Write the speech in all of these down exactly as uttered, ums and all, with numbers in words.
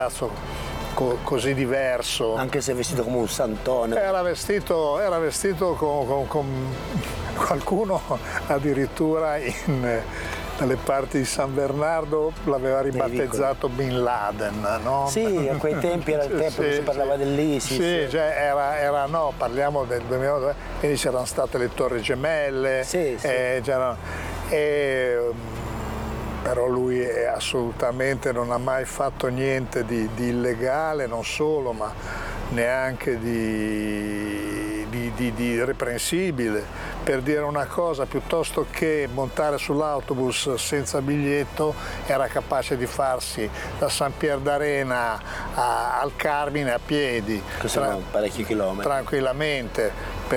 Co così diverso, anche se è vestito come un santone. Era vestito, era vestito con, con, con qualcuno addirittura in, nelle parti di San Bernardo l'aveva ribattezzato Bin Laden, no? Sì, a quei tempi era il tempo sì, che si parlava sì. dell'ISIS. Sì, cioè era, era, no, parliamo del duemiladue, quindi c'erano state le Torri Gemelle, sì, sì. Eh, e, però lui è assolutamente non ha mai fatto niente di, di illegale, non solo, ma neanche di, di, di, di irreprensibile. Per dire una cosa, piuttosto che montare sull'autobus senza biglietto, era capace di farsi da San Pier d'Arena a, al Carmine a piedi. Che sono parecchi chilometri. Tranquillamente,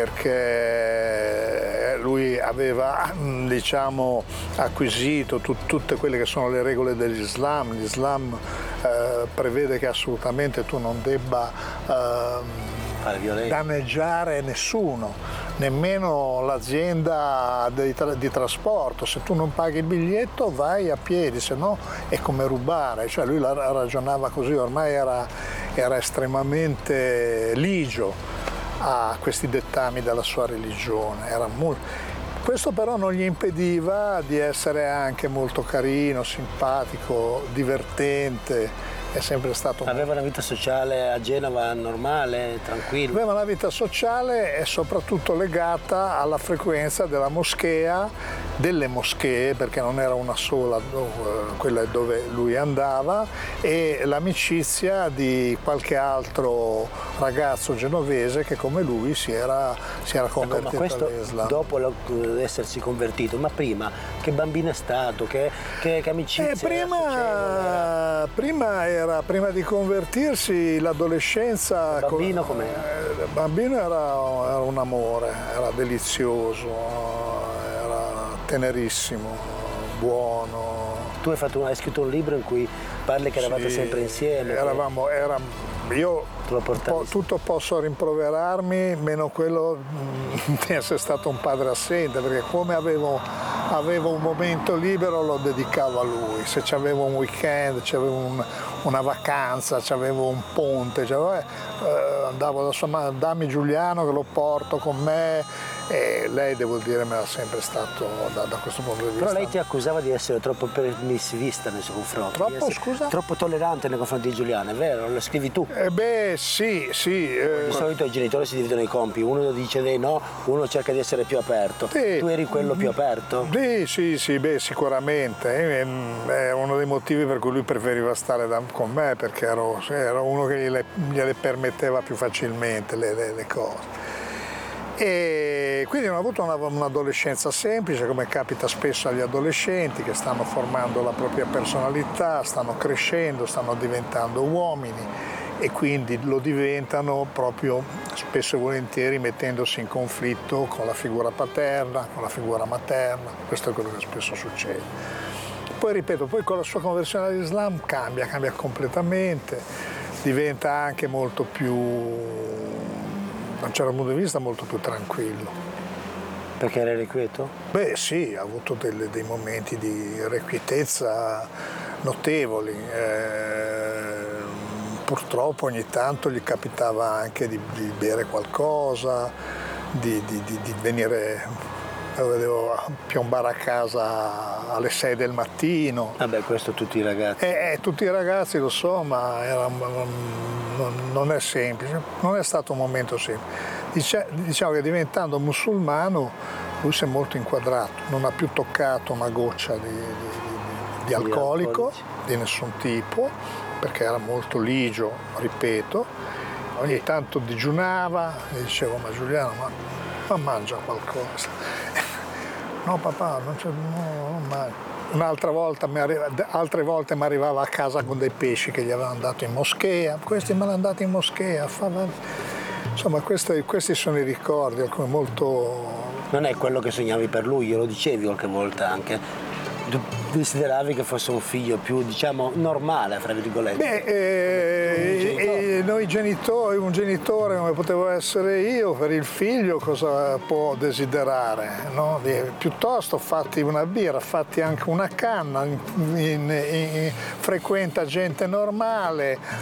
perché lui aveva, diciamo, acquisito tut, tutte quelle che sono le regole dell'Islam. L'Islam eh, prevede che assolutamente tu non debba eh, danneggiare nessuno, nemmeno l'azienda di, tra, di trasporto. Se tu non paghi il biglietto vai a piedi, se no è come rubare. Cioè lui la, ragionava così, ormai era, era estremamente ligio a questi dettami della sua religione. Era molto... Questo però non gli impediva di essere anche molto carino, simpatico, divertente. È sempre stato... Aveva una vita sociale a Genova normale, tranquilla? Aveva una vita sociale e soprattutto legata alla frequenza della moschea, delle moschee, perché non era una sola, quella dove lui andava, e l'amicizia di qualche altro ragazzo genovese che come lui si era, si era convertito ecco, all'Islam. Dopo essersi convertito, ma prima che bambino è stato, che, che, che amicizia? Eh, prima, prima era Prima di convertirsi, l'adolescenza... Il bambino com'era? Il bambino era, era un amore, era delizioso, era tenerissimo, buono. Tu hai, fatto, hai scritto un libro in cui parli che eravate sì, sempre insieme. Eravamo, che... eravamo, io po, tutto posso rimproverarmi, meno quello di essere stato un padre assente, perché come avevo, avevo un momento libero lo dedicavo a lui. Se c'avevo un weekend, c'avevo un, una vacanza, c'avevo un ponte, cioè, eh, andavo da sua madre, dammi Giuliano che lo porto con me, e lei, devo dire, me l'ha sempre stato da, da questo punto di vista. Però lei ti accusava di essere troppo permissivista nei suoi confronti. Troppo, scusa? Troppo tollerante nei confronti di Giuliano, è vero? Lo scrivi tu? Eh beh, sì, sì. Eh, di solito i genitori si dividono i compiti, uno dice dei no, uno cerca di essere più aperto. Sì. Tu eri quello più aperto? Sì, sì, sì, beh, sicuramente. È uno dei motivi per cui lui preferiva stare da, con me, perché ero, ero uno che gliele, gliele permetteva più facilmente le, le, le cose. E quindi ho avuto una, un'adolescenza semplice, come capita spesso agli adolescenti che stanno formando la propria personalità, stanno crescendo, stanno diventando uomini e quindi lo diventano proprio spesso e volentieri mettendosi in conflitto con la figura paterna, con la figura materna. Questo è quello che spesso succede. Poi ripeto, poi con la sua conversione all'Islam cambia, cambia completamente, diventa anche molto più, da un certo punto di vista, molto più tranquillo. Perché era irrequieto? Beh sì, ha avuto delle, dei momenti di irrequietezza notevoli. Eh, purtroppo ogni tanto gli capitava anche di, di bere qualcosa, di, di, di, di venire... Lo vedevo piombare a casa alle sei del mattino. Vabbè, questo tutti i ragazzi. Eh, eh, tutti i ragazzi, lo so, ma era, non, non è semplice, non è stato un momento semplice. Dice, diciamo che diventando musulmano lui si è molto inquadrato, non ha più toccato una goccia di, di, di, di alcolico, di nessun tipo, perché era molto ligio, ripeto. Ogni tanto digiunava e dicevo, ma Giuliano, ma, ma mangia qualcosa. No papà, non c'è, no, non mangio. Un'altra volta, mi arriva, altre volte mi arrivava a casa con dei pesci che gli avevano dato in moschea, questi me l'hanno dato in moschea. Insomma, questi, questi sono i ricordi, molto... Non è quello che sognavi per lui, glielo dicevi qualche volta anche. Tu desideravi che fosse un figlio più, diciamo, normale, fra virgolette? Beh, eh, eh, noi genitori, un genitore come potevo essere io, per il figlio cosa può desiderare? No? Piuttosto fatti una birra, fatti anche una canna, in, in, in, frequenta gente normale,